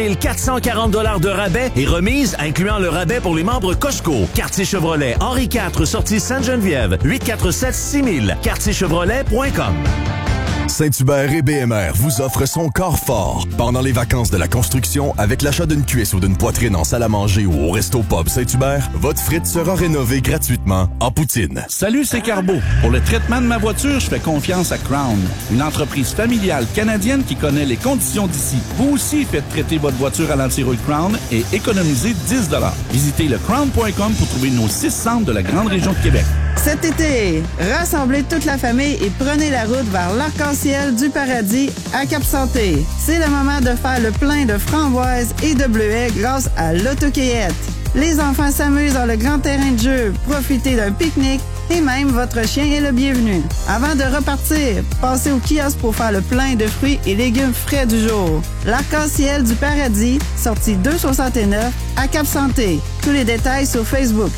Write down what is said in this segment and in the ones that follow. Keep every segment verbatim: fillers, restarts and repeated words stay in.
quatre cent quarante dollars de rabais et remise, incluant le rabais pour les membres Costco. Quartier Chevrolet, Henri quatre, sortie Sainte-Geneviève, huit quatre sept six mille, quartier chevrolet point com. Saint-Hubert et B M R vous offrent son corps fort pendant les vacances de la construction avec l'achat d'une cuisse ou d'une poitrine en salle à manger ou au Resto Pub Saint-Hubert. Votre frite sera rénovée gratuitement en poutine. Salut, c'est Carbo. Pour le traitement de ma voiture, je fais confiance à Crown, une entreprise familiale canadienne qui connaît les conditions d'ici. Vous aussi faites traiter votre voiture à l'antirouille Crown et économisez dix dollars. Visitez le crown point com pour trouver nos six centres de la grande région de Québec. Cet été, rassemblez toute la famille et prenez la route vers l'arc-en-ciel du paradis à Cap-Santé. C'est le moment de faire le plein de framboises et de bleuets grâce à l'autocueillette. Les enfants s'amusent dans le grand terrain de jeu, profitez d'un pique-nique et même votre chien est le bienvenu. Avant de repartir, passez au kiosque pour faire le plein de fruits et légumes frais du jour. L'arc-en-ciel du paradis, sortie deux soixante-neuf à Cap-Santé. Tous les détails sur Facebook.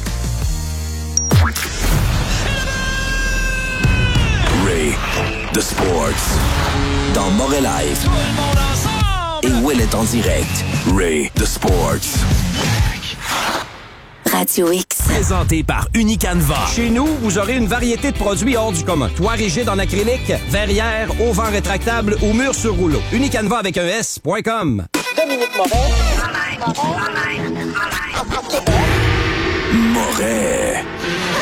Ray, The Sports, dans Moret Live. Et Will est en direct. Ray, The Sports. Radio X. Présenté par Unicanva. Chez nous, vous aurez une variété de produits hors du commun. Toit rigide en acrylique, verrière, auvent rétractable ou mur sur rouleau. Unicanva avec un S point com. Dominique Moret. Moret.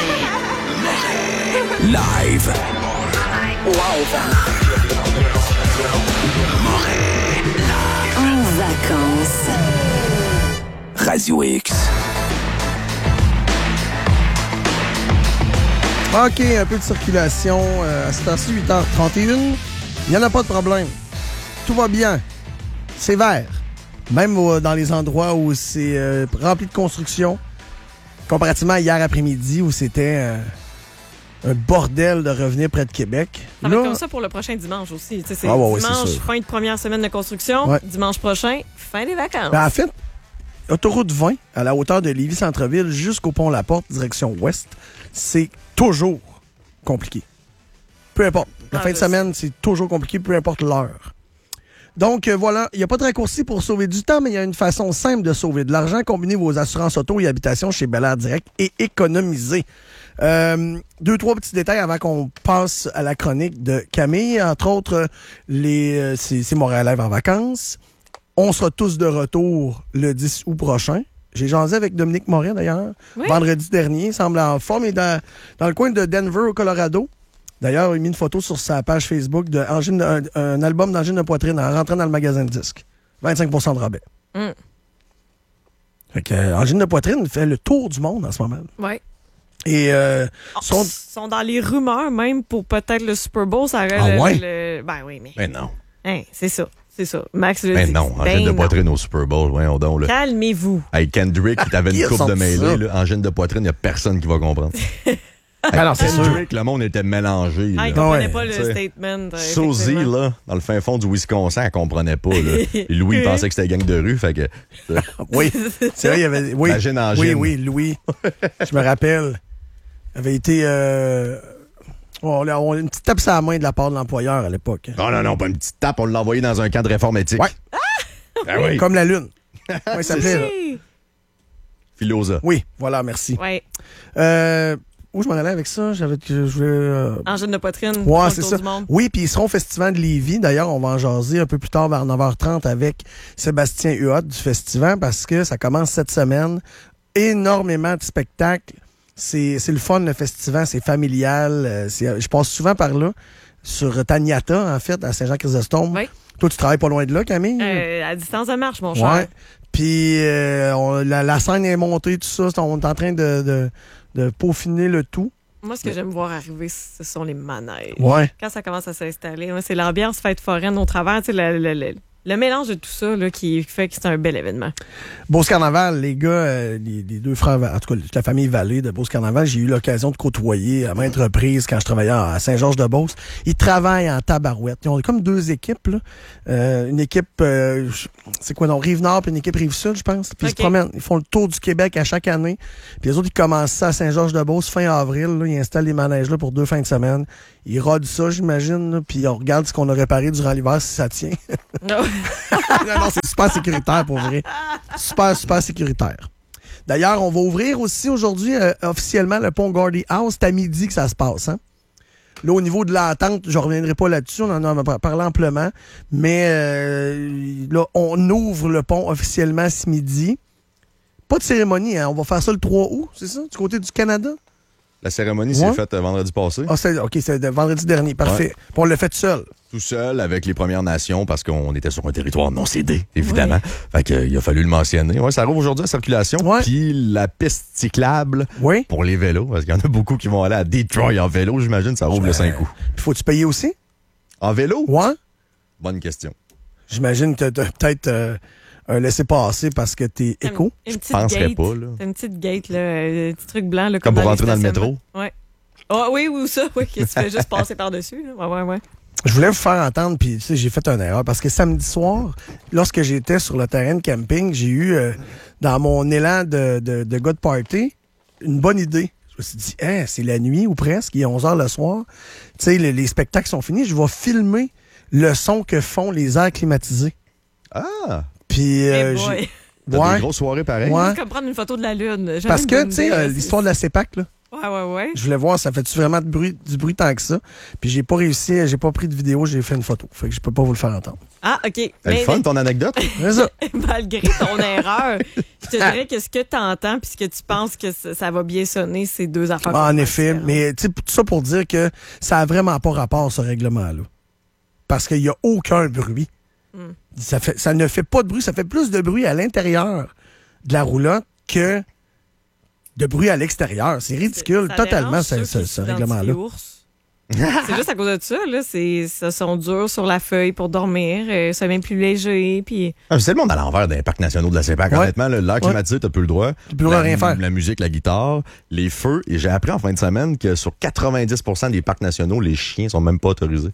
Live. Live. Moret. En vacances. Radio X. OK, un peu de circulation. Euh, à cette heure-ci, huit heures trente et une. Il n'y en a pas de problème. Tout va bien. C'est vert. Même euh, dans les endroits où c'est euh, rempli de construction. Comparativement à hier après-midi où c'était euh, un bordel de revenir près de Québec. Ça va Là, être comme ça pour le prochain dimanche aussi. C'est ah, ouais, dimanche, ouais, fin de première semaine de construction. Ouais. Dimanche prochain, fin des vacances. ben, en fait, autoroute vingt, à la hauteur de Lévis-Centreville jusqu'au pont La Porte, direction ouest, c'est toujours compliqué. Peu importe. La Ah, fin de je semaine, c'est toujours compliqué, peu importe l'heure. Donc, euh, voilà, il n'y a pas de raccourci pour sauver du temps, mais il y a une façon simple de sauver de l'argent. Combinez vos assurances auto et habitation chez Bel Air Direct et économisez. Euh, deux, trois petits détails avant qu'on passe à la chronique de Camille. Entre autres, les, euh, c'est, c'est Montréal Live en vacances. On sera tous de retour le dix août prochain. J'ai jasé avec Dominique Moret, d'ailleurs, oui. vendredi dernier. Il semble en forme. Il est dans, dans le coin de Denver, au Colorado. D'ailleurs, il a mis une photo sur sa page Facebook d'un un, un album d'angine de poitrine en rentrant dans le magasin de disques. vingt-cinq pour cent de rabais. Mm. Fait que, euh, angine de poitrine fait le tour du monde en ce moment. Oui. Et euh, Oh, sont... sont dans les rumeurs même pour peut-être le Super Bowl. Ça aurait Ah le, ouais? le- Ben oui, mais... Mais non. Hein, c'est ça. C'est ça. Max le Mais dit. non, Ben angine de non. poitrine au Super Bowl, voyons donc. Là. Calmez-vous. Hey, Kendrick, il t'avait Il une a coupe de sorti mêlée, ça. là. Angine de poitrine, il n'y a personne qui va comprendre. Alors, c'est sûr. Kendrick, le monde était mélangé. Ah, il là. comprenait ouais, pas le t'sais. statement. euh, Suzy, effectivement. là, dans le fin fond du Wisconsin, elle comprenait pas. Là. Et Louis, il pensait que c'était gang de rue, fait que... Oui, c'est vrai, il y avait... Oui, Angine, oui, angine. oui, Louis. Je me rappelle. Il avait été... Euh... On a on a une petite tape sur la main de la part de l'employeur à l'époque. Non, non, non, pas une petite tape, on l'a envoyé dans un camp de réforme éthique. Ouais. Ah oui. Comme la Lune. Comment il s'appelait? Oui. Philosa. Oui, voilà, merci. Ouais. Euh, où je m'en allais avec ça? J'avais, je voulais, euh... Angine de poitrine. Ouais, pour le c'est tour ça. du monde. Oui, puis ils seront au Festival de Lévis. D'ailleurs, on va en jaser un peu plus tard vers neuf heures trente avec Sébastien Huot du Festival parce que ça commence cette semaine. Énormément de spectacles. C'est, c'est le fun, le festival. C'est familial. Euh, c'est, je passe souvent par là, sur Taniata, en fait, à Saint-Jean-Chrysostome. Oui. Toi, tu travailles pas loin de là, Camille? Euh, à distance de marche, mon cher. Ouais. Puis euh, on- la, la scène est montée, tout ça. On est en train de, de, de peaufiner le tout. Moi, ce que j'aime voir arriver, ce sont les manèges. Ouais. Quand ça commence à s'installer, moi, c'est l'ambiance fête foraine au travers, tu sais, le, le, le, le mélange de tout ça là, qui fait que c'est un bel événement. Beauce Carnaval, les gars, euh, les, les deux frères, en tout cas, la famille Vallée de Beauce Carnaval, j'ai eu l'occasion de côtoyer à maintes reprises quand je travaillais à Saint-Georges-de-Beauce. Ils travaillent en tabarouette. Ils ont comme deux équipes, là. Euh, une équipe, euh, c'est quoi, non, Rive-Nord puis une équipe Rive-Sud, je pense. Puis ils se Okay. promènent. Ils font le tour du Québec à chaque année. Puis les autres, ils commencent ça à Saint-Georges-de-Beauce fin avril. Là, ils installent les manèges là pour deux fins de semaine. Ils rodent ça, j'imagine, là, puis on regarde ce qu'on a réparé durant l'hiver si ça tient. non, non, c'est super sécuritaire pour vrai. Super, super sécuritaire. D'ailleurs, on va ouvrir aussi aujourd'hui euh, officiellement le pont Gordie House. C'est à midi que ça se passe. Hein? Là, au niveau de l'entente, je ne reviendrai pas là-dessus, on en a parlé amplement. Mais euh, là, on ouvre le pont officiellement ce midi. Pas de cérémonie, hein? On va faire ça le trois août, c'est ça? Du côté du Canada? La cérémonie Ouais. s'est faite euh, vendredi passé. Ah, c'est, OK, c'est de vendredi dernier, parfait. Ouais. Puis on l'a fait tout seul. Tout seul avec les Premières Nations parce qu'on était sur un territoire non cédé, évidemment. Fait que, euh, il a fallu le mentionner. Ouais, ça rouvre aujourd'hui la circulation. Ouais. Puis la piste cyclable Oui. pour les vélos, parce qu'il y en a beaucoup qui vont aller à Detroit en vélo, j'imagine, ça rouvre le cinq août. Puis faut-tu payer aussi? En vélo? Ouais. Bonne question. J'imagine que t'as peut-être euh, un laissez-passer parce que t'es éco. Une Je petite penserais gate. pas, là. C'est une petite gate, là, un petit truc blanc. Là, Comme pour les rentrer dans le stationnements. métro? Ouais. Ah oui, oui, ou ça, oui, que tu fais juste passer par-dessus. là. Ouais, ouais, ouais. Je voulais vous faire entendre, puis tu sais, j'ai fait une erreur parce que samedi soir, lorsque j'étais sur le terrain de camping, j'ai eu, euh, dans mon élan de, de, de gars de party, une bonne idée. Je me suis dit, hein, c'est la nuit ou presque, il est onze heures le soir. Tu sais, les, les spectacles sont finis, je vais filmer le son que font les airs climatisés. Ah! Puis, euh, Eh j'ai- boy. T'as Ouais. des grosses soirées pareilles. Ouais. C'est comme prendre une photo de la Lune. Jamais Parce une que, bonne tu sais, idée, euh, là, l'histoire de la CEPAC, là, c'est- Ouais, ouais, ouais. je voulais voir, ça fait-tu vraiment de bruit, du bruit tant que ça? Puis j'ai pas réussi, j'ai pas pris de vidéo, j'ai fait une photo. Fait que je peux pas vous le faire entendre. Ah, OK. C'est Mais- le fun, ton anecdote? C'est ça. Malgré ton erreur, je te dirais que ce que tu entends puis ce que tu penses que ça, ça va bien sonner, c'est deux affaires. En complètement effet, différentes. mais tu sais, tout ça pour dire que ça a vraiment pas rapport, ce règlement-là. Parce qu'il y a aucun bruit. Mm. Ça, fait, ça ne fait pas de bruit, ça fait plus de bruit à l'intérieur de la roulotte que de bruit à l'extérieur. C'est ridicule, Ça totalement, dérange ce, ceux ce- qui ce s'identifient règlement-là. ours. C'est juste à cause de ça, là. C'est, ça sont durs sur la feuille pour dormir. euh, c'est même plus léger. Puis Ah, c'est le monde à l'envers des parcs nationaux de la CEPAC. Ouais. Honnêtement, là, l'air climatisé, t'as plus le droit. T'as plus le droit La- à rien faire. La musique, la guitare, les feux. Et j'ai appris en fin de semaine que sur quatre-vingt-dix pour cent des parcs nationaux, les chiens sont même pas autorisés.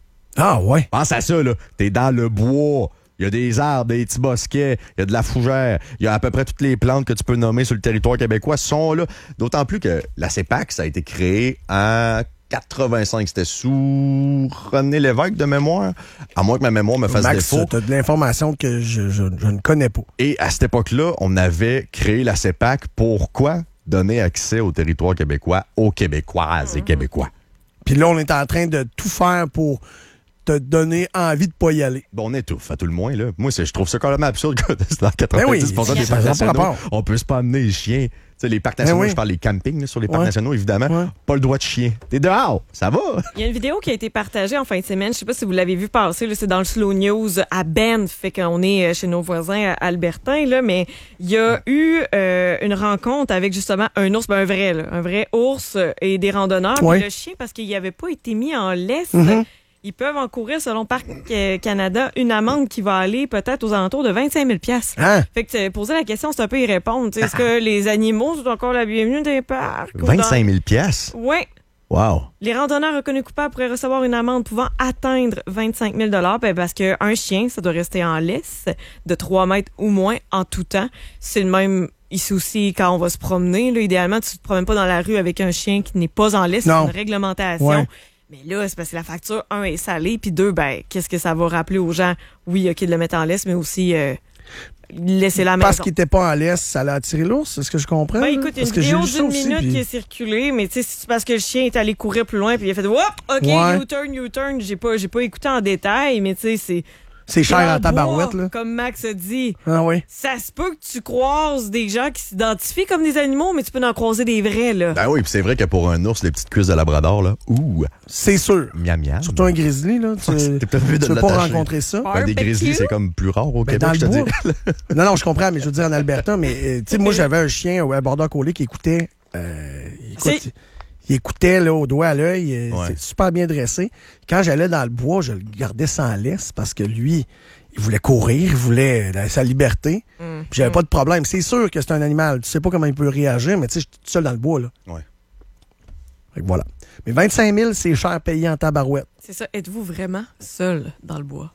Ah ouais. Pense à ça, là. T'es dans le bois. Il y a des arbres, des petits bosquets, il y a de la fougère, il y a à peu près toutes les plantes que tu peux nommer sur le territoire québécois sont là. D'autant plus que la CEPAC, ça a été créé en quatre-vingt-cinq. C'était sous René Lévesque de mémoire. À moins que ma mémoire me fasse Max, défaut. t'as de l'information que je, je- je ne connais pas. Et à cette époque-là, on avait créé la CEPAC pour quoi? Donner accès au territoire québécois aux Québécoises et Québécois. Puis là, on est en train de tout faire pour te donner envie de pas y aller. Bon, on étouffe, à tout le moins, là. Moi, c'est- je trouve ça quand même absurde que dans quatre-vingt-dix pour cent Ben oui, des ça parcs n'a pas nationaux, rapport. on peut pas amener les chiens. Tu sais, les parcs nationaux, Ben oui. je parle des campings, là, sur les parcs Ouais. nationaux, évidemment. Ouais. Pas le droit de chien. T'es dehors, ça va? il y a une vidéo qui a été partagée en fin de semaine. Je sais pas si vous l'avez vu passer. Là, c'est dans le Slow News à Banff. Fait qu'on est euh, chez nos voisins à Albertin. Là, mais il y a eu euh, une rencontre avec justement un ours, ben, un vrai, là, un vrai ours euh, et des randonneurs. Ouais. Puis le chien, parce qu'il n'avait pas été mis en laisse. Mhm. Ils peuvent encourir, selon Parc euh, Canada, une amende qui va aller peut-être aux alentours de vingt-cinq mille dollars. Hein? Fait que tu poser la question, c'est un peu y répondre. Tu sais, Est-ce que les animaux sont encore la bienvenue dans les parcs? ou dans- vingt-cinq mille piastres. Ouais. Wow. Les randonneurs reconnus coupables pourraient recevoir une amende pouvant atteindre vingt-cinq mille dollars, ben parce qu'un chien, ça doit rester en laisse de trois mètres ou moins en tout temps. C'est le même ici aussi quand on va se promener. Là, idéalement, tu te promènes pas dans la rue avec un chien qui n'est pas en laisse. C'est Non. une réglementation. Ouais. Mais là, c'est parce que la facture, un, est salée, puis deux, ben, qu'est-ce que ça va rappeler aux gens? Oui, OK, de le mettre en laisse, mais aussi euh, laisser la maison. Parce qu'il était pas en laisse, ça l'a attiré l'ours, c'est ce que je comprends? Ben, là? écoute, il y a Parce une que j'ai vidéo lu ça d'une aussi, minute puis- qui est circulée, mais tu sais, c'est parce que le chien est allé courir plus loin, puis il a fait « Whoop! OK, Ouais. U-turn, U-turn ». J'ai pas, j'ai pas écouté en détail, mais tu sais, c'est... C'est cher dans en le tabarouette, bois, là. Comme Max a dit. Ah oui. Ça se peut que tu croises des gens qui s'identifient comme des animaux, mais tu peux en croiser des vrais, là. Ben oui, puis c'est vrai que pour un ours, les petites cuisses de labrador, là, ouh, C'est sûr. miam miam. Surtout un grizzly, là. Tu, T'es peut-être mieux de tu veux pas l'attacher. rencontrer ça. Ben, des grizzlies, c'est comme plus rare au Ben, Québec, dans je te le dis. bois. Non, non, je comprends, mais je veux dire en Alberta, mais euh, tu sais, moi, j'avais un chien, ouais, border collie qui écoutait. Euh, il, écoute, C'est- il écoutait là, au doigt à l'œil, euh, Ouais. c'est super bien dressé. Quand j'allais dans le bois, je le gardais sans laisse parce que lui, il voulait courir, il voulait euh, sa liberté. Mm. Puis j'avais pas de problème. C'est sûr que c'est un animal. Tu sais pas comment il peut réagir, mais tu sais, je suis tout seul dans le bois, là. Ouais. Fait que voilà. Mais vingt-cinq mille, c'est cher payé en tabarouette. C'est ça. Êtes-vous vraiment seul dans le bois?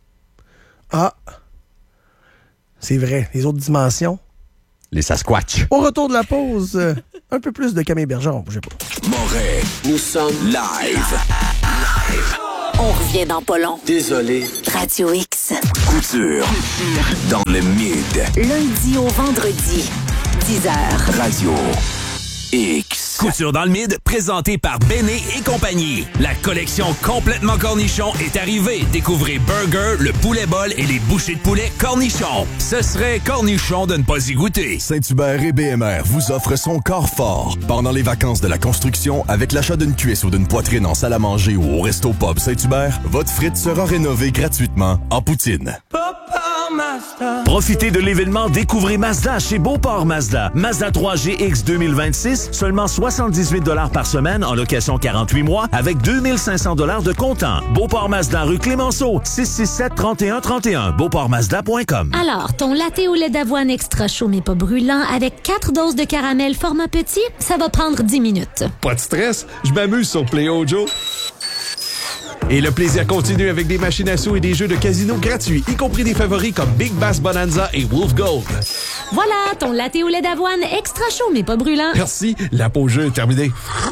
Ah! C'est vrai. Les autres dimensions. Les Sasquatch. Au retour de la pause, euh, un peu plus de Camille Bergeron. Bougez pas. Moret, nous sommes live. On revient dans pas long. Désolé. Radio X. Couture. Dans le mid. Lundi au vendredi. dix heures. Radio X. Couture dans le mid, présenté par Béné et compagnie. La collection complètement cornichon est arrivée. Découvrez Burger, le poulet bol et les bouchées de poulet cornichon. Ce serait cornichon de ne pas y goûter. Saint-Hubert et B M R vous offrent son corps fort. Pendant les vacances de la construction, avec l'achat d'une cuisse ou d'une poitrine en salle à manger ou au Resto Pub Saint-Hubert, votre frite sera rénovée gratuitement en poutine. Profitez de l'événement Découvrez Mazda chez Beauport Mazda. Mazda trois G X deux mille vingt-six, seulement soixante-dix-huit dollars par semaine en location quarante-huit mois avec deux mille cinq cents dollars de comptant. Beauport Mazda rue Clémenceau, six six sept, trente et un trente et un, beauport mazda point com. Alors, ton latte au lait d'avoine extra chaud mais pas brûlant avec quatre doses de caramel format petit, ça va prendre dix minutes. Pas de stress, je m'amuse sur Play Ojo. Et le plaisir continue avec des machines à sous et des jeux de casino gratuits, y compris des favoris comme Big Bass Bonanza et Wolf Gold. Voilà, ton latte au lait d'avoine extra chaud mais pas brûlant. Merci, la pause jeu est terminée.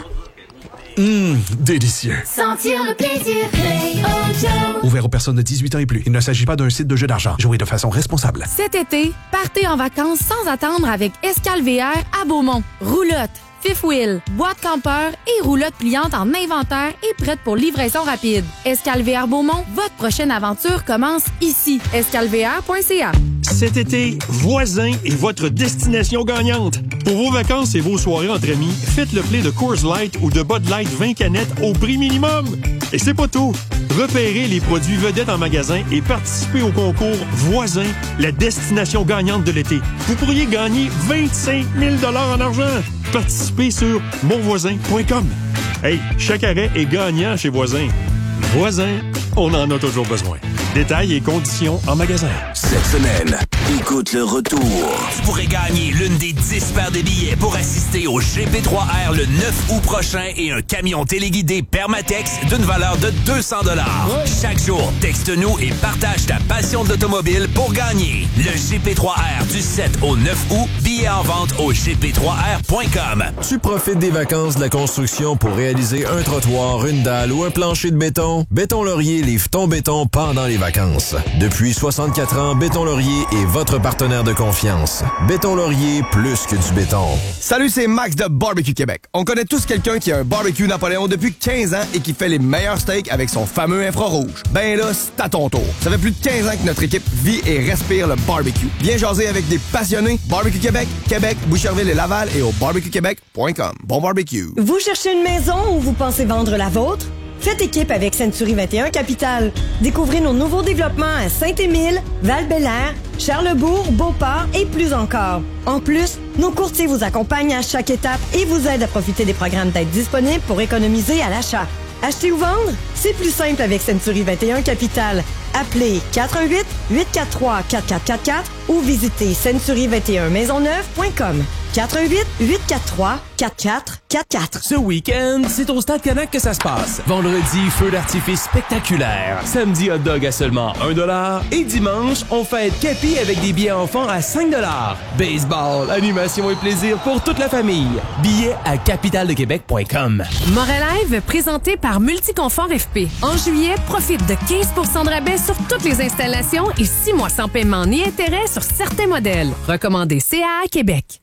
Hum, délicieux. Sentir le plaisir, Play Ojo. Ouvert aux personnes de dix-huit ans et plus. Il ne s'agit pas d'un site de jeu d'argent. Jouez de façon responsable. Cet été, partez en vacances sans attendre avec Escale V R à Beaumont. Roulotte, fifth wheel, boîte campeur et roulotte pliante en inventaire et prête pour livraison rapide. Escale V R Beaumont, votre prochaine aventure commence ici. escale v r point c a. Cet été, Voisin est votre destination gagnante. Pour vos vacances et vos soirées entre amis, faites le play de Coors Light ou de Bud Light vingt canettes au prix minimum. Et c'est pas tout. Repérez les produits vedettes en magasin et participez au concours Voisin, la destination gagnante de l'été. Vous pourriez gagner vingt-cinq mille dollars en argent. Participez sur mon voisin point com. Hey, chaque arrêt est gagnant chez Voisin. Voisin, on en a toujours besoin. Détails et conditions en magasin. Cette semaine, écoute le retour. Tu pourrais gagner l'une des dix paires de billets pour assister au G P trois R le neuf août prochain et un camion téléguidé Permatex d'une valeur de deux cents dollars. Chaque jour, texte-nous et partage ta passion de l'automobile pour gagner. Le G P trois R du sept au neuf août, billets en vente au g p trois r point com. Tu profites des vacances de la construction pour réaliser un trottoir, une dalle ou un plancher de béton? Béton Laurier livre ton béton pendant les vacances. Depuis soixante-quatre ans, Béton Laurier est votre partenaire de confiance. Béton Laurier, plus que du béton. Salut, c'est Max de Barbecue Québec. On connaît tous quelqu'un qui a un barbecue Napoléon depuis quinze ans et qui fait les meilleurs steaks avec son fameux infrarouge. Ben là, c'est à ton tour. Ça fait plus de quinze ans que notre équipe vit et respire le barbecue. Viens jaser avec des passionnés. Barbecue Québec, Québec, Boucherville et Laval et au barbecue québec point com. Bon barbecue. Vous cherchez une maison ou vous pensez vendre la vôtre? Faites équipe avec Century vingt et un Capital. Découvrez nos nouveaux développements à Saint-Émile, Val-Bélair, Charlesbourg, Beauport et plus encore. En plus, nos courtiers vous accompagnent à chaque étape et vous aident à profiter des programmes d'aide disponibles pour économiser à l'achat. Acheter ou vendre? C'est plus simple avec Century vingt et un Capital. Appelez quatre un huit, huit quatre trois, quatre quatre quatre quatre ou visitez century vingt et un maisonneuve point com. quatre un huit, huit quatre trois, quatre quatre quatre quatre. Ce week-end, c'est au Stade Canac que ça se passe. Vendredi, feu d'artifice spectaculaire. Samedi, hot dog à seulement un dollar. Et dimanche, on fête Capi avec des billets enfants à cinq dollars. Baseball, animation et plaisir pour toute la famille. Billets à capital de québec point com. Morelive, présenté par Multiconfort F P. En juillet, profite de quinze pour cent de rabais sur toutes les installations et six mois sans paiement ni intérêt sur certains modèles. Recommandé C A A Québec.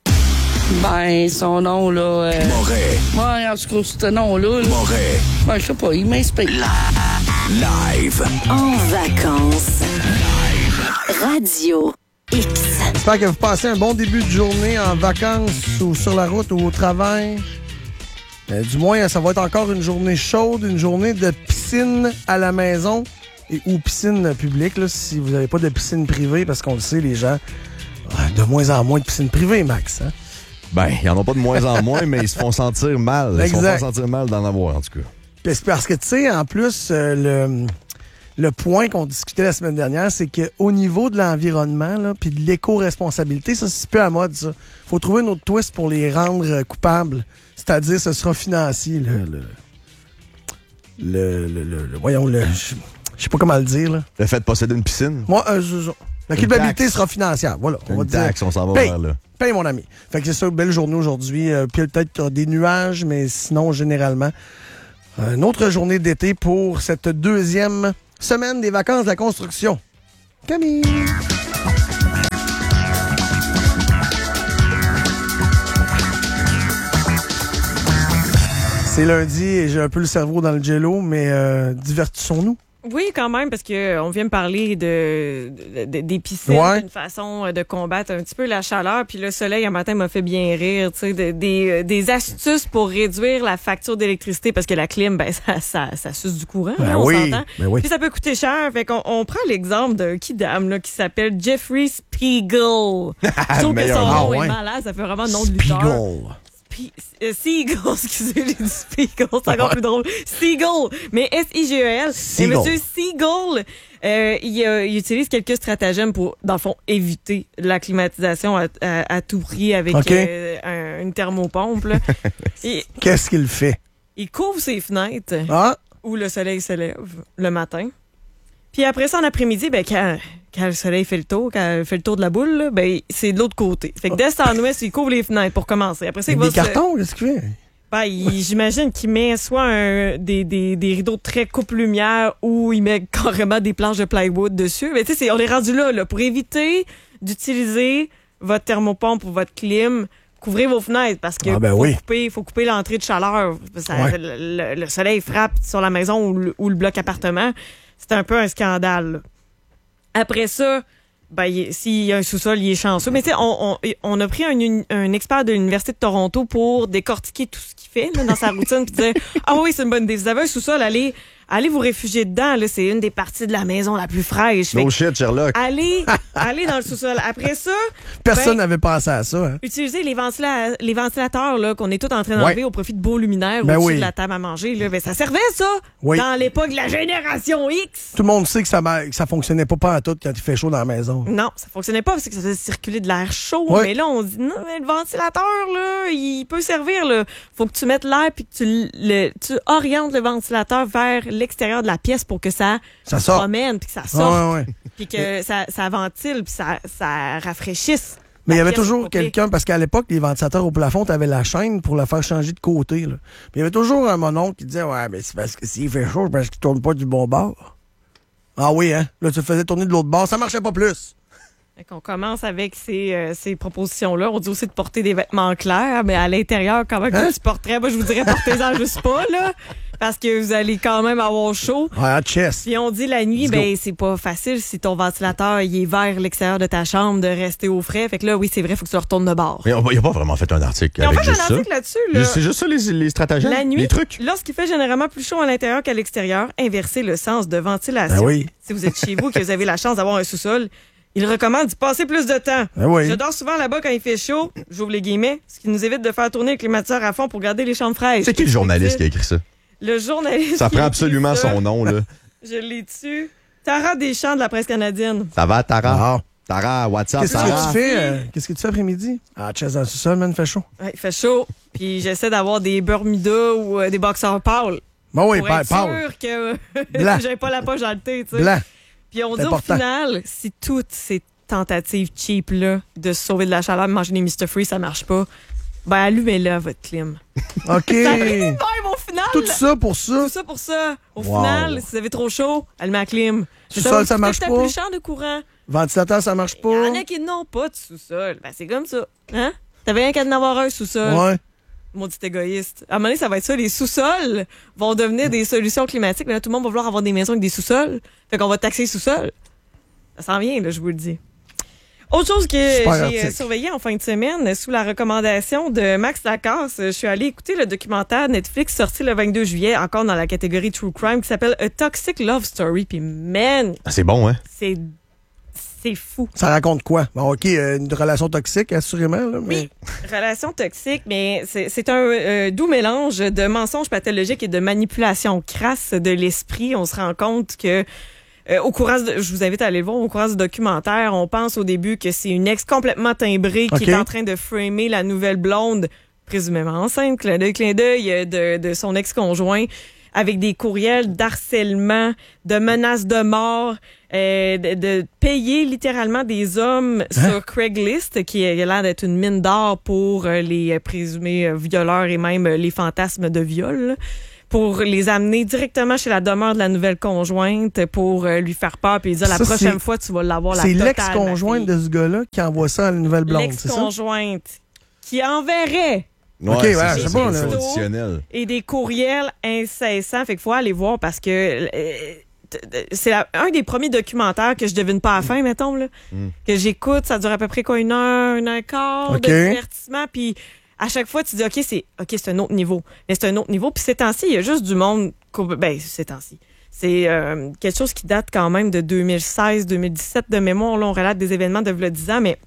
Ben, son nom, là... Euh... Moret. Ouais, en tout cas, ce nom-là... Là... Moret. Ben, je sais pas, il m'inspire. Live. En vacances. Live. Radio X. J'espère que vous passez un bon début de journée en vacances ou sur la route ou au travail. Euh, du moins, ça va être encore une journée chaude, une journée de piscine à la maison et ou piscine publique, là, si vous n'avez pas de piscine privée, parce qu'on le sait, les gens... De moins en moins de piscines privées, Max. Hein? Ben, ils n'en ont pas de moins en moins, mais ils se font sentir mal. Ils se font sentir mal d'en avoir, en tout cas. Puis c'est parce que, tu sais, en plus, euh, le, le point qu'on discutait la semaine dernière, c'est qu'au niveau de l'environnement, puis de l'éco-responsabilité, ça, c'est peu à mode, ça. Faut trouver un autre twist pour les rendre coupables. C'est-à-dire, ce sera financier, le... le, le, le, le, le voyons, le... Je sais pas comment le dire, là. Le fait de posséder une piscine? Moi, euh, je, je, La culpabilité sera financière. Voilà. On va une dire. taxe, on s'en va paye, vers là. Paye, mon ami. Fait que c'est ça, belle journée aujourd'hui. Euh, puis peut-être des nuages, mais sinon, généralement, Une autre journée d'été pour cette deuxième semaine des vacances de la construction. Camille! C'est lundi et j'ai un peu le cerveau dans le jello, mais euh, divertissons-nous. Oui, quand même, parce que on vient me parler de, de, de des piscines, ouais. d'une façon de combattre un petit peu la chaleur. Puis le soleil, un matin, m'a fait bien rire. Tu sais, de, des, des astuces pour réduire la facture d'électricité, parce que la clim, ben ça, ça, ça suce du courant, ben hein, on oui, s'entend. Ben oui. Puis ça peut coûter cher. Fait qu'on on prend l'exemple d'un kidam là, qui s'appelle Jeffrey Spiegel. Je trouve que son ah, nom ouais. est malade. Ça fait vraiment nom de lutteur. Spiegel. Euh, Seagull, excusez, j'ai dit Spiegel, c'est encore plus drôle. Seagull, mais S I G E L. Et monsieur Seagull, euh, il, euh, il utilise quelques stratagèmes pour, dans le fond, éviter la climatisation à, à, à tout prix avec okay. euh, un, une thermopompe. Là. Et, qu'est-ce qu'il fait? Il couvre ses fenêtres ah. où le soleil se lève le matin. Puis après ça, en après-midi, ben, quand, quand le soleil fait le tour, quand il fait le tour de la boule, là, ben, c'est de l'autre côté. Fait que d'est en ouest, il couvre les fenêtres pour commencer. Après ça, il va des se... cartons, qu'est-ce qu'il fait? Ben, il, j'imagine qu'il met soit un, des, des, des rideaux très coupe-lumière ou il met carrément des planches de plywood dessus. Mais tu sais, on est rendu là, là, pour éviter d'utiliser votre thermopompe ou votre clim. Couvrez vos fenêtres parce que ah ben faut, oui. couper, faut couper l'entrée de chaleur. Ça, ouais. le, le, le soleil frappe sur la maison ou le, ou le bloc appartement. C'est un peu un scandale. Là. Après ça, ben, s'il y a un sous-sol, il est chanceux. Mais tu sais, on, on, on a pris un, un expert de l'Université de Toronto pour décortiquer tout ce qu'il fait là, dans sa routine puis dire « Ah oui, c'est une bonne idée. Vous avez un sous-sol, allez... » Allez vous réfugier dedans, là, c'est une des parties de la maison la plus fraîche. No shit, Sherlock. Allez, allez dans le sous-sol. Après ça, personne ben, n'avait pensé à ça. Hein? Utilisez les, ventila- les ventilateurs là qu'on est tous en train d'enlever ouais. au profit de beaux luminaires ben au-dessus oui. de la table à manger. Là. Ben, ça servait, ça, oui. dans l'époque de la génération X. Tout le monde sait que ça, que ça fonctionnait pas pas en tout quand il fait chaud dans la maison. Non, ça fonctionnait pas parce que ça faisait circuler de l'air chaud. Oui. Mais là, on dit, non, mais le ventilateur, là, il peut servir. Là. Faut que tu mettes l'air puis que tu, le, tu orientes le ventilateur vers l'extérieur de la pièce pour que ça, ça se promène puis que ça sorte. Ouais, ouais. Puis que ça, ça ventile puis ça, ça rafraîchisse. Mais il y avait toujours quelqu'un, parce qu'à l'époque, les ventilateurs au plafond, tu avais la chaîne pour la faire changer de côté. Là. Mais il y avait toujours un mononcle qui disait « Ouais, mais c'est parce que s'il fait chaud, c'est parce qu'il tourne pas du bon bord. » Ah oui, hein? Là, tu le faisais tourner de l'autre bord, ça marchait pas plus. On commence avec ces, euh, ces propositions-là. On dit aussi de porter des vêtements clairs, mais à l'intérieur, comment hein? que tu porterais? Moi, je vous dirais, portez-en juste pas, là. Parce que vous allez quand même avoir chaud. Ouais, à chest. Puis on dit la nuit, Let's ben go. c'est pas facile si ton ventilateur il est vers l'extérieur de ta chambre de rester au frais. Fait que là, oui, c'est vrai, faut que tu le retournes de bord. Mais il n'a pas vraiment fait un article Ils ont avec fait juste un ça. article là-dessus. Là. C'est juste ça, les, les stratagèmes, la nuit, les trucs. Lorsqu'il fait généralement plus chaud à l'intérieur qu'à l'extérieur, inversez le sens de ventilation. Ben oui. Si vous êtes chez vous et que vous avez la chance d'avoir un sous-sol, il recommande d'y passer plus de temps. Ben oui. Je dors souvent là-bas quand il fait chaud, j'ouvre les guillemets, ce qui nous évite de faire tourner le climatiseur à fond pour garder les chambres fraîches. C'est qui le journaliste qui a écrit ça? Le journaliste. Ça prend absolument ça, son nom, là. Je l'ai dessus. Tara Deschamps de la presse canadienne. Ça va, Tara? Ah. Tara, WhatsApp, Qu'est-ce Tara. que tu fais? Euh, qu'est-ce que tu fais après-midi? Ah, chest dans le sous-sol, man, il fait chaud. Ouais, il fait chaud. Puis j'essaie d'avoir des Bermudas ou euh, des boxers pâles. Bon, oui, pour pâle. être sûr que Blanc. j'avais pas la poche dans le thé, tu sais. Blanc. Puis on C'est dit important. au final, si toutes ces tentatives cheap-là de se sauver de la chaleur, de manger des mister Free, ça marche pas, ben allumez-le à votre clim. OK. Ça arrive même au final. Tout ça pour ça? Tout ça pour ça. Au Wow. final, si vous avez trop chaud, allumez la clim. Sous-sol, ça marche pas? Peut-être plus cher de courant. Ventilateur, ça marche pas? Il y en a qui n'ont pas de sous-sol. Ben, c'est comme ça. Hein? T'avais rien qu'à en avoir un sous-sol. Ouais. Maudit égoïste. À un moment donné, ça va être ça. Les sous-sols vont devenir des solutions climatiques. Mais là, tout le monde va vouloir avoir des maisons avec des sous-sols. Fait qu'on va taxer les sous-sols. Ça s'en vient, là, je vous le dis. Autre chose que j'ai euh, surveillé en fin de semaine, sous la recommandation de Max Lacasse, je suis allée écouter le documentaire Netflix sorti le vingt-deux juillet, encore dans la catégorie True Crime, qui s'appelle A Toxic Love Story. Puis man, Ah, c'est bon, hein? c'est c'est fou. Ça raconte quoi? Bon, OK, euh, une relation toxique, assurément. Là, mais... Oui, relation toxique, mais c'est, c'est un euh, doux mélange de mensonges pathologiques et de manipulation crasse de l'esprit. On se rend compte que Euh, au courant, de, je vous invite à aller le voir, au courant du documentaire, on pense au début que c'est une ex complètement timbrée qui okay. est en train de framer la nouvelle blonde, présumément enceinte, clin d'œil, clin d'œil, de, de son ex-conjoint, avec des courriels d'harcèlement, de menaces de mort, euh, de, de payer littéralement des hommes hein? sur Craigslist, qui a l'air d'être une mine d'or pour euh, les présumés violeurs et même les fantasmes de viol, là. pour les amener directement chez la demeure de la nouvelle conjointe pour euh, lui faire peur puis lui dire la Ça, prochaine c'est- fois tu vas l'avoir la C'est totale. l'ex-conjointe de ce gars-là qui envoie ça à la nouvelle blonde, c'est ça? L'ex-conjointe qui enverrait Ouais, OK, c'est ouais, ça, je sais c'est pas, c'est là. additionnel. et des courriels incessants. Fait qu'il faut aller voir parce que euh, t- t- c'est la- un des premiers documentaires que je devine pas à la fin, mettons, là, Mm. que j'écoute. Ça dure à peu près quoi, une heure, une heure et quart OK. de divertissement. Puis à chaque fois, tu dis, OK, c'est OK, c'est un autre niveau. Mais c'est un autre niveau. Puis ces temps-ci, il y a juste du monde... qu'au- Ben, ces temps-ci. C'est euh, quelque chose qui date quand même de deux mille seize deux mille dix-sept de mémoire. Là, on relate des événements de v'là dix ans, mais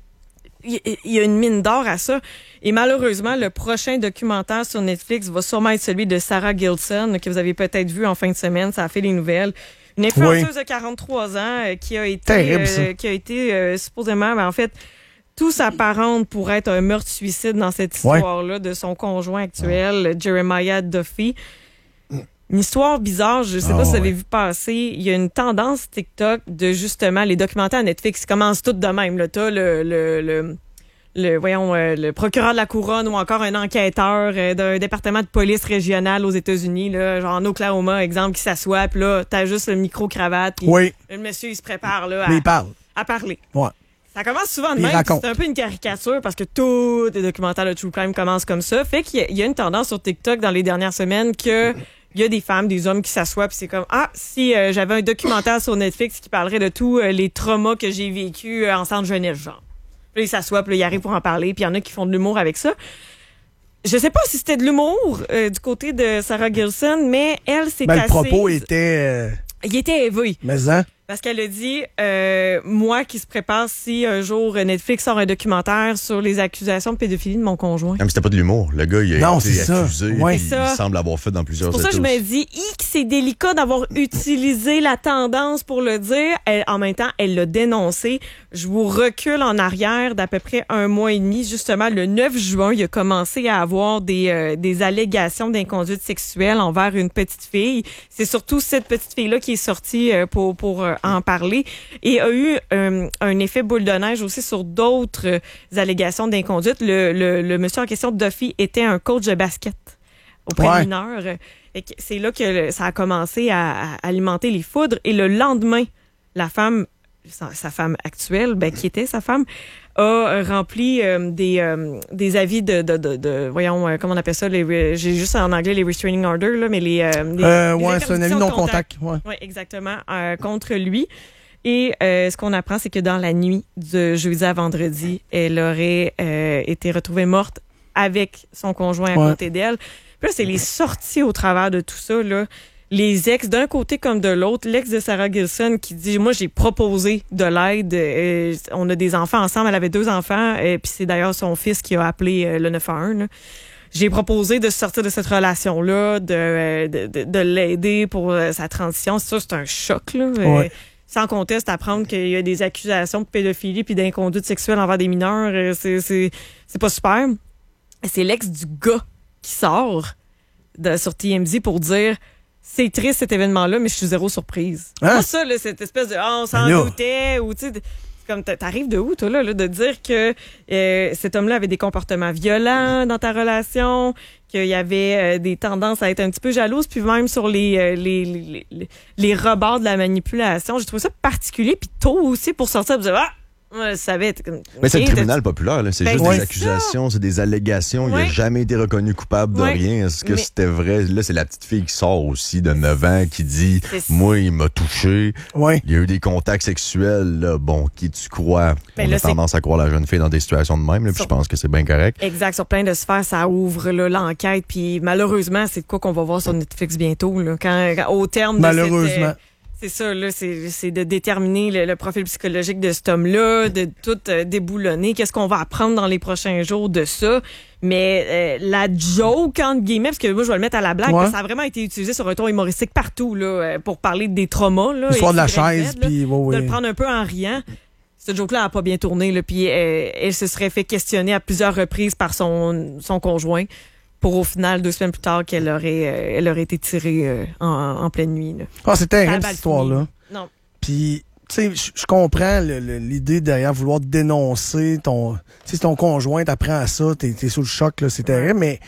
il il y a une mine d'or à ça. Et malheureusement, le prochain documentaire sur Netflix va sûrement être celui de Sarah Gilson, que vous avez peut-être vu en fin de semaine. Ça a fait les nouvelles. Une influenceuse Oui. de quarante-trois ans euh, qui a été, Terrible, euh, ça. qui a été euh, supposément, ben, en fait, tout s'apparente pour être un meurtre-suicide dans cette Ouais. histoire-là de son conjoint actuel, Jeremiah Duffy. Une histoire bizarre, je sais Ah, pas si vous ouais. avez vu passer, il y a une tendance TikTok de justement les documentaires Netflix qui commencent toutes de même. Là, t'as le, le, le, le, voyons, euh, le procureur de la couronne ou encore un enquêteur euh, d'un département de police régional aux États-Unis, là, genre en Oklahoma, exemple, qui s'assoit, puis là, t'as juste le micro-cravate, puis Oui. le monsieur, il se prépare là, à, Mais il parle. à parler. Ouais. Ça commence souvent de Il même, raconte. c'est un peu une caricature parce que tous les documentaires de True Crime commencent comme ça. Fait qu'il y a, il y a une tendance sur TikTok dans les dernières semaines que il y a des femmes, des hommes qui s'assoient puis c'est comme ah si euh, j'avais un documentaire sur Netflix qui parlerait de tous euh, les traumas que j'ai vécu euh, en centre jeunesse genre. Puis là, ils s'assoient, puis là, ils arrivent pour en parler, puis il y en a qui font de l'humour avec ça. Je sais pas si c'était de l'humour euh, du côté de Sarah Gilson, mais elle s'est Ben, le assise. propos était... euh, Il était élevé. mais hein? Parce qu'elle a dit, euh, moi qui se prépare si un jour Netflix sort un documentaire sur les accusations de pédophilie de mon conjoint. Ah, mais c'était pas de l'humour. Le gars, il a Non, été c'est ça. accusé. Ouais. puis C'est ça. Il semble avoir fait dans plusieurs C'est pour ça que je États me aussi. dis, hic, c'est délicat d'avoir utilisé la tendance pour le dire. Elle- en même temps, elle l'a dénoncé. Je vous recule en arrière d'à peu près un mois et demi. Justement, le neuf juin, il a commencé à avoir des, euh, des allégations d'inconduite sexuelle envers une petite fille. C'est surtout cette petite fille-là qui est sortie euh, pour, pour euh, en parler et a eu euh, un effet boule de neige aussi sur d'autres euh, allégations d'inconduite. Le, le, le monsieur en question, Duffy, était un coach de basket auprès Ouais. de mineurs. Et que c'est là que le- ça a commencé à, à alimenter les foudres. Et le lendemain, la femme, sa, sa femme actuelle, ben, qui était sa femme, a rempli euh, des, euh, des avis de, de, de, de voyons, euh, comment on appelle ça, les, re- j'ai juste en anglais les restraining orders, là, mais les... euh, les- Euh, les ouais, c'est un avis interdictions non de contact. Ouais. oui, exactement, euh, contre lui. Et euh, ce qu'on apprend, c'est que dans la nuit de jeudi à vendredi, elle aurait euh, été retrouvée morte avec son conjoint à Ouais. côté d'elle. Puis là, c'est les sorties au travers de tout ça, là. Les ex, d'un côté comme de l'autre, l'ex de Sarah Gilson qui dit, moi, j'ai proposé de l'aide. Euh, on a des enfants ensemble. Elle avait deux enfants. Et puis c'est d'ailleurs son fils qui a appelé euh, le neuf un un, là. J'ai proposé de sortir de cette relation-là, de, euh, de, de, de l'aider pour euh, sa transition. C'est sûr, c'est un choc, là. Euh, Ouais. sans conteste, apprendre qu'il y a des accusations de pédophilie puis d'inconduite sexuelle envers des mineurs, euh, c'est, c'est, c'est pas super. C'est l'ex du gars qui sort de, sur T M Z pour dire c'est triste cet événement-là, mais je suis zéro surprise. Hein? Pas ça, là, cette espèce de ah, on s'en Ben là. doutait ou tu sais. C'est comme t'arrives de où toi là, là de dire que euh, cet homme-là avait des comportements violents dans ta relation, qu'il y avait euh, des tendances à être un petit peu jalouse, puis même sur les euh, les, les les les rebords de la manipulation. J'ai trouvé ça particulier, puis tôt aussi pour sortir et dire ah ouais, je savais. T'es comme, Mais c'est le ok, tribunal populaire, là. C'est Ben, juste ouais. des accusations, c'est des allégations. Il Ouais. n'a jamais été reconnu coupable de Ouais. rien. Est-ce que Mais- c'était vrai? Là, c'est la petite fille qui sort aussi de neuf ans qui dit C'est- moi, il m'a touché. Ouais. Il y a eu des contacts sexuels. Là. Bon, qui tu crois? Ben On là, a c'est- tendance à croire la jeune fille dans des situations de même. Là, puis Sur- je pense que c'est bien correct. Exact, sur plein de sphères, ça ouvre là, l'enquête. Puis malheureusement, c'est de quoi qu'on va voir sur Netflix bientôt. Là, quand, quand- au terme de Malheureusement. cette, euh, c'est ça, là, c'est, c'est de déterminer le, le profil psychologique de cet homme-là, de tout euh, déboulonner. Qu'est-ce qu'on va apprendre dans les prochains jours de ça? Mais euh, la joke, entre guillemets, parce que moi, je vais le mettre à la blague, Ouais. mais ça a vraiment été utilisé sur un ton humoristique partout là, euh, pour parler des traumas. Là, L'histoire de la X Y Z, chaise, là, puis ouais, de le ouais. prendre un peu en riant. Ce joke-là a pas bien tourné, là, puis euh, elle se serait fait questionner à plusieurs reprises par son, son conjoint pour au final, deux semaines plus tard, qu'elle aurait, euh, elle aurait été tirée euh, en, en pleine nuit. Là. Ah, c'est terrible, Ça a cette mal histoire-là. fini. Non. Puis, tu sais, je je comprends le- le- l'idée derrière vouloir dénoncer ton... Tu sais, si ton conjoint t'apprend à ça, t'es es sous le choc, là, c'est terrible, mais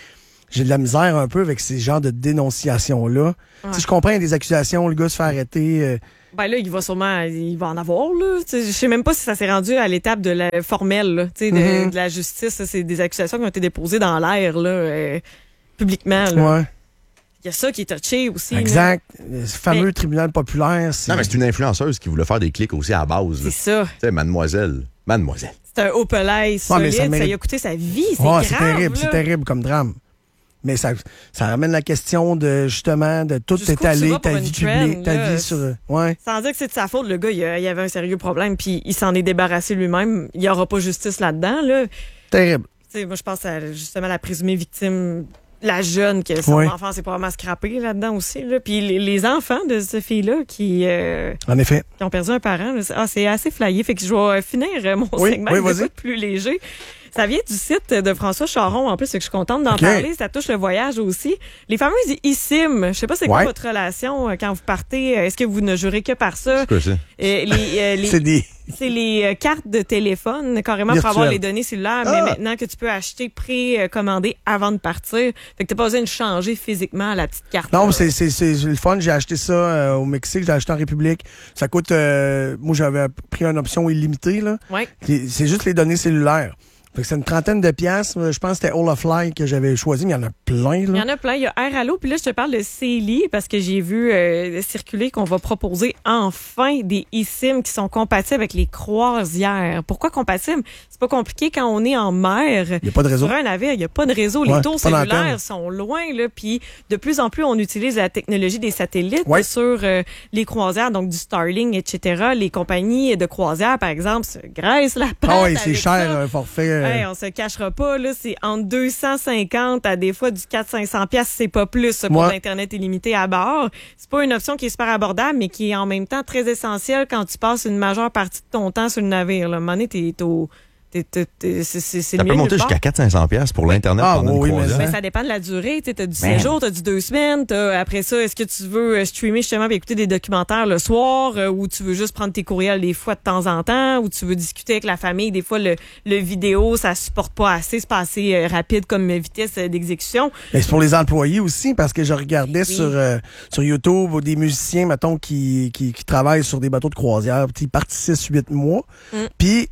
j'ai de la misère un peu avec ces genres de dénonciations-là. Ouais. Tu sais, je comprends, il y a des accusations, le gars se fait arrêter. Euh, Ben là, il va sûrement, il va en avoir, là. Tu sais, je sais même pas si ça s'est rendu à l'étape de la formelle, là, tu sais, de, Mm-hmm. de la justice. Là. C'est des accusations qui ont été déposées dans l'air, là, euh, publiquement, là. Ouais. Il y a ça qui est touché aussi. Exact. Là. Ce fameux Mais- tribunal populaire. Non, mais c'est une influenceuse qui voulait faire des clics aussi à la base. C'est ça. Tu sais, mademoiselle. Mademoiselle. C'est un opelay solide. mais ça ça, mérite- lui a coûté sa vie. C'est Ouais, grave. c'est terrible, là. c'est terrible comme drame. Mais ça, ça ramène la question de, justement, de tout Jusqu'où tu étaler, vas pour ta une vie trend, publique, ta là? vie sur... Ouais. Sans dire que c'est de sa faute, le gars, il, a- il avait un sérieux problème, puis il s'en est débarrassé lui-même. Il n'y aura pas justice là-dedans, là. Terrible. Tu sais, moi, je pense à justement la présumée victime, la jeune, que son Oui. enfant s'est probablement scrappé là-dedans aussi. Là. Puis les, les enfants de cette fille-là qui, euh, En effet. qui ont perdu un parent, là, c'est- ah, c'est assez flyé. Fait que je vais finir euh, mon Oui, segment oui, avec vas-y. des trucs plus léger. Ça vient du site de François Charon, en plus, fait que je suis contente d'en OK. parler. Ça touche le voyage aussi. Les fameuses eSIM, je sais pas c'est quoi Ouais. votre relation euh, quand vous partez. euh, Est-ce que vous ne jurez que par ça? C'est quoi ça? Euh, les, euh, les- C'est des... c'est les euh, cartes de téléphone, carrément, pour Virtuelles. avoir les données cellulaires, Ah! mais maintenant que tu peux acheter pré-commandé avant de partir. Fait que t'as pas besoin de changer physiquement la petite carte. Non, c'est, c'est, c'est le fun. J'ai acheté ça euh, au Mexique, j'ai acheté en République. Ça coûte... euh, moi, j'avais pris une option illimitée, là. Ouais. C'est c'est juste les données cellulaires. Fait que c'est une trentaine de piastres. Je pense que c'était All of Fly que j'avais choisi, mais il y en a plein, Il y là. en a plein. Il y a Air Allo. Puis là, je te parle de Célie parce que j'ai vu euh, circuler qu'on va proposer enfin des eSIM qui sont compatibles avec les croisières. Pourquoi compatibles? C'est pas compliqué quand on est en mer. Il n'y a pas de réseau. Sur un navire, il n'y a pas de réseau. Ouais, Les tours pas d'antenne. cellulaires sont loin, là. Puis de plus en plus, on utilise la technologie des satellites Ouais. sur euh, les croisières, donc du Starlink, et cetera. Les compagnies de croisières, par exemple, se graissent la patte. Ah oui, c'est avec cher, ça. un forfait. euh, Hey, on se cachera pas, là, c'est entre deux cent cinquante à des fois du quatre cents à cinq cents piastres, c'est pas plus ça, pour Ouais. l'Internet illimité à bord. C'est pas une option qui est super abordable, mais qui est en même temps très essentielle quand tu passes une majeure partie de ton temps sur le navire. Là. À un moment donné, t'es au... t'es- t'es- t'es- c'est c'est- c'est Ça le peut milieu monter nulle part. jusqu'à quatre cents à cinq cents piastres pour l'Internet Ah, pendant oui, une mais croisière. Ben, ça dépend de la durée. Tu as du Man. séjour, tu as du deux semaines. T'as, après ça, est-ce que tu veux euh, streamer justement et écouter des documentaires le soir euh, ou tu veux juste prendre tes courriels des fois de temps en temps ou tu veux discuter avec la famille. Des fois, le, le vidéo, ça supporte pas assez. C'est pas assez euh, rapide comme vitesse euh, d'exécution. Mais c'est pour les employés aussi, parce que je regardais Oui. sur, euh, sur YouTube des musiciens, mettons, qui, qui, qui travaillent sur des bateaux de croisière. Puis ils partent six huit mois. Mm. Puis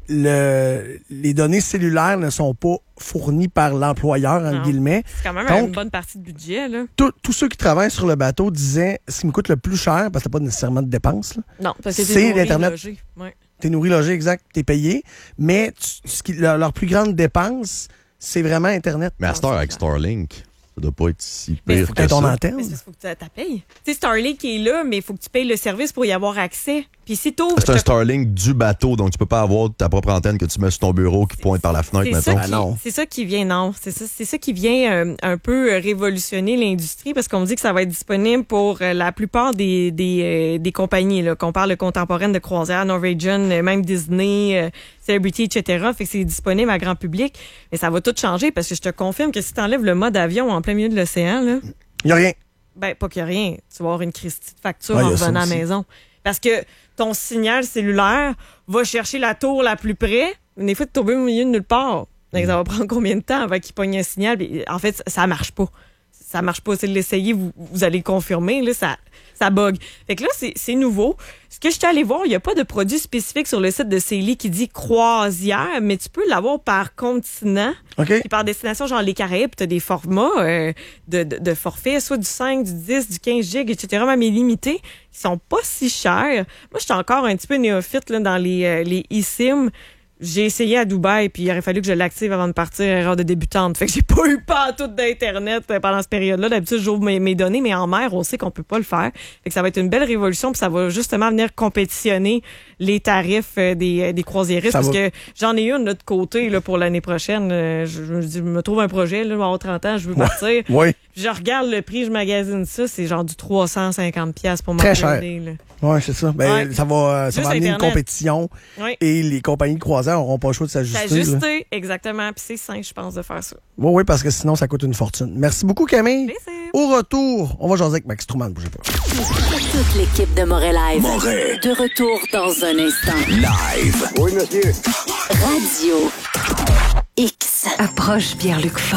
le, les données cellulaires ne sont pas fournies par l'employeur, Non. entre guillemets. C'est quand même Donc, une bonne partie de budget. Là. Tous tous ceux qui travaillent sur le bateau disaient, ce qui me coûte le plus cher, parce que t'as pas nécessairement de dépenses, là, Non, parce que C'est t'es nourri, l'Internet. logé. Ouais. t'es nourri, logé, exact, t'es payé, mais tu- ce qui, leur, leur plus grande dépense, c'est vraiment Internet. Mais à cette heure, avec Starlink, ça doit pas être si Mais pire faut que que ton ça. antenne. Mais c'est parce qu'il faut que tu la payes. Tu sais, Starlink est là, mais il faut que tu payes le service pour y avoir accès. Puis si t'ouvres... C'est un je te- Starlink du bateau, donc tu peux pas avoir ta propre antenne que tu mets sur ton bureau qui pointe par la fenêtre, C'est ça, mettons. qui, c'est ça qui vient, non. C'est ça, c'est ça qui vient euh, un peu euh, révolutionner l'industrie parce qu'on me dit que ça va être disponible pour euh, la plupart des, des, euh, des compagnies, là, qu'on parle de contemporaines de croisière, Norwegian, euh, même Disney, euh, Celebrity, et cetera. Fait que c'est disponible à grand public. Mais ça va tout changer parce que je te confirme que si tu enlèves le mode avion en plein milieu de l'océan, là, Il y a rien. ben, pas qu'il y a rien. Tu vas avoir une Christie de facture Ouais, en y a ça revenant à la aussi. maison. Parce que ton signal cellulaire va chercher la tour la plus près. Des fois, tu tombes au milieu de nulle part. Donc, ça va prendre combien de temps avant qu'il pogne un signal? Puis, en fait, ça marche pas. Ça marche pas. C'est de l'essayer, vous, vous allez le confirmer. Là, ça, ça bug. Fait que là, c'est, c'est nouveau. Ce que je suis allée voir, il n'y a pas de produit spécifique sur le site de Célie qui dit croisière, mais tu peux l'avoir par continent. OK. Puis par destination, genre les Caraïbes, tu as des formats euh, de, de, de forfait, soit du cinq, du dix, du quinze gigs, et cetera, même illimités, qui sont pas si chers. Moi, j'étais encore un petit peu néophyte là, dans les, euh, les eSIM. J'ai essayé à Dubaï, puis il aurait fallu que je l'active avant de partir, erreur de débutante. Fait que j'ai pas eu pas tout d'Internet euh, pendant cette période-là. D'habitude, j'ouvre mes, mes données, mais en mer, on sait qu'on peut pas le faire. Fait que ça va être une belle révolution, puis ça va justement venir compétitionner les tarifs euh, des, euh, des croisiéristes. Ça Parce va. que j'en ai une de l'autre côté là, pour l'année prochaine. Euh, je, je me dis, je me trouve un projet, là, avoir trente ans, je veux partir. Oui. Puis je regarde le prix, je magasine ça, c'est genre du trois cent cinquante piastres pour Très cher. m'organiser, là. Oui, c'est ça. Ben, Ouais. ça va, euh, ça Juste va amener une Internet. compétition Oui. et les compagnies de croisière n'auront pas le choix de C'est s'ajuster. là. ajusté, exactement. Puis c'est simple, je pense, de faire ça. Oui, oui, parce que sinon, ça coûte une fortune. Merci beaucoup, Camille. Plaisir. Au retour, on va jaser avec Max Truman, bougez pas. Toute l'équipe de Montréal Live. Montréal. De retour dans un instant. Live. Oui, monsieur. Radio X. Approche Pierre-Luc Funk.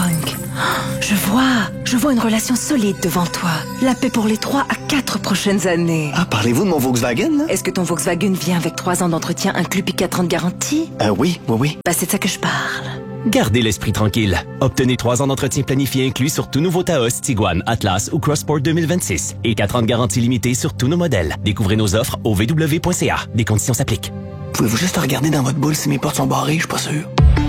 Je vois, je vois une relation solide devant toi. La paix pour les trois à quatre prochaines années. Ah, parlez-vous de mon Volkswagen, là? Est-ce que ton Volkswagen vient avec trois ans d'entretien inclus puis quatre ans de garantie? Euh, oui, oui, oui. Bah, c'est de ça que je parle. Gardez l'esprit tranquille. Obtenez trois ans d'entretien planifié inclus sur tout nouveau Taos, Tiguan, Atlas ou Crossport deux mille vingt-six et quatre ans de garantie limitée sur tous nos modèles. Découvrez nos offres au v w point c a. Des conditions s'appliquent. Pouvez-vous juste regarder dans votre boule si mes portes sont barrées? Je suis pas sûr.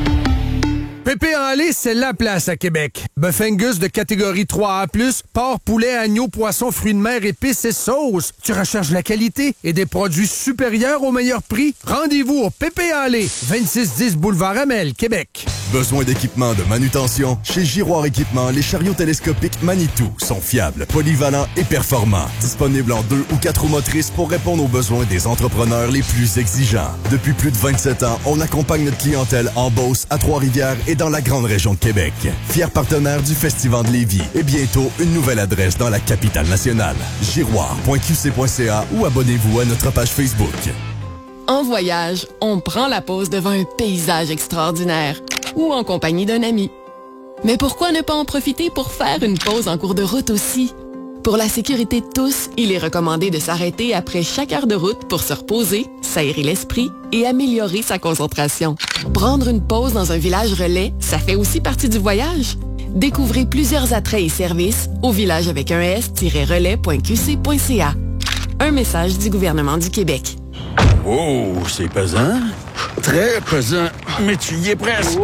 Pépé en lait, c'est la place à Québec. Bœuf Angus de catégorie trois A plus, porc, poulet, agneau, poisson, fruits de mer, épices et sauces. Tu recherches la qualité et des produits supérieurs au meilleur prix? Rendez-vous au Pépé en lait, vingt-six dix boulevard Amel, Québec. Besoin d'équipement de manutention? Chez Giroir Équipement, les chariots télescopiques Manitou sont fiables, polyvalents et performants. Disponibles en deux ou quatre roues motrices pour répondre aux besoins des entrepreneurs les plus exigeants. Depuis plus de vingt-sept ans, on accompagne notre clientèle en Beauce, à Trois-Rivières et dans la grande région de Québec. Fier partenaire du Festival de Lévis et bientôt une nouvelle adresse dans la capitale nationale. giroir point q c point c a ou abonnez-vous à notre page Facebook. En voyage, on prend la pause devant un paysage extraordinaire ou en compagnie d'un ami. Mais pourquoi ne pas en profiter pour faire une pause en cours de route aussi? Pour la sécurité de tous, il est recommandé de s'arrêter après chaque heure de route pour se reposer, s'aérer l'esprit et améliorer sa concentration. Prendre une pause dans un village relais, ça fait aussi partie du voyage. Découvrez plusieurs attraits et services au village avec un s-relais point q c point c a. Un message du gouvernement du Québec. Oh, c'est pesant. Très pesant. Mais tu y es presque.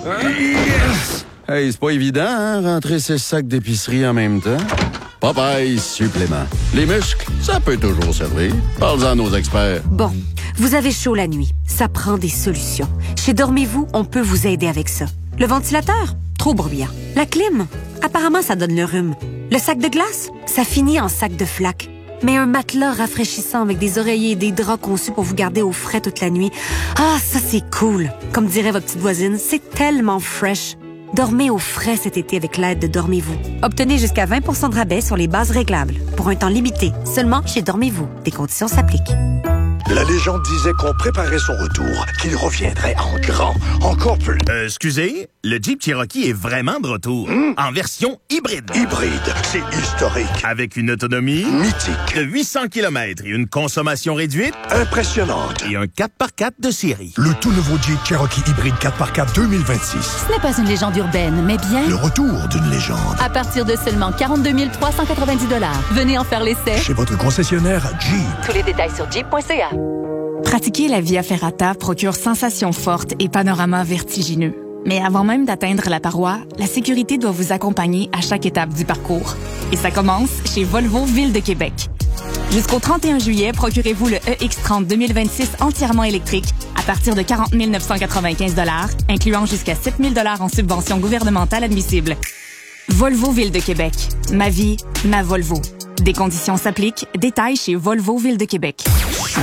Yes! Hey, c'est pas évident, hein, rentrer ces sacs d'épicerie en même temps. Popeye supplément. Les muscles, ça peut toujours servir. Parle-en à nos experts. Bon, vous avez chaud la nuit. Ça prend des solutions. Chez Dormez-vous, on peut vous aider avec ça. Le ventilateur? Trop bruyant. La clim? Apparemment, ça donne le rhume. Le sac de glace? Ça finit en sac de flaque. Mais un matelas rafraîchissant avec des oreillers et des draps conçus pour vous garder au frais toute la nuit. Ah, ça, c'est cool. Comme dirait votre petite voisine, c'est tellement fresh. Dormez au frais cet été avec l'aide de Dormez-vous. Obtenez jusqu'à vingt pour cent de rabais sur les bases réglables. Pour un temps limité. Seulement chez Dormez-vous. Des conditions s'appliquent. La légende disait qu'on préparait son retour, qu'il reviendrait en grand, encore plus. Euh, excusez, le Jeep Cherokee est vraiment de retour. Mmh. En version hybride. Hybride, c'est historique. Avec une autonomie mythique de huit cents kilomètres et une consommation réduite impressionnante. Et un quatre par quatre de série. Le tout nouveau Jeep Cherokee hybride quatre par quatre deux mille vingt-six. Ce n'est pas une légende urbaine, mais bien le retour d'une légende. À partir de seulement quarante-deux mille trois cent quatre-vingt-dix dollars. Venez en faire l'essai. Chez votre concessionnaire Jeep. Tous les détails sur jeep point c a. Pratiquer la Via Ferrata procure sensations fortes et panoramas vertigineux. Mais avant même d'atteindre la paroi, la sécurité doit vous accompagner à chaque étape du parcours. Et ça commence chez Volvo Ville de Québec. Jusqu'au trente et un juillet, procurez-vous le E X trente deux mille vingt-six entièrement électrique à partir de quarante mille neuf cent quatre-vingt-quinze dollars, incluant jusqu'à sept mille dollars en subvention gouvernementale admissible. Volvo Ville de Québec. Ma vie, ma Volvo. Des conditions s'appliquent. Détails chez Volvo Ville de Québec.